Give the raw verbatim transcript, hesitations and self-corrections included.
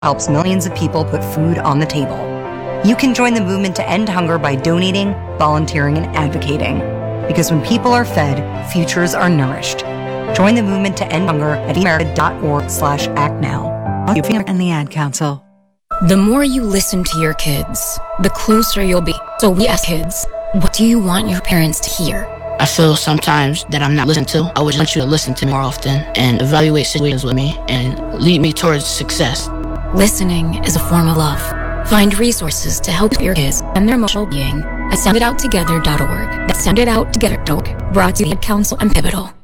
helps millions of people put food on the table. You can join the movement to end hunger by donating, volunteering, and advocating. Because when people are fed, futures are nourished. Join the movement to end hunger at america.org slash act now. And the Ad Council. The more you listen to your kids, the closer you'll be. So we ask kids, what do you want your parents to hear? I feel sometimes that I'm not listened to. I would want you to listen to me more often and evaluate situations with me and lead me towards success. Listening is a form of love. Find resources to help your kids and their emotional being at sound it out together dot org. That's sound it out together dot org. Brought to you by Ad Council and Pivotal.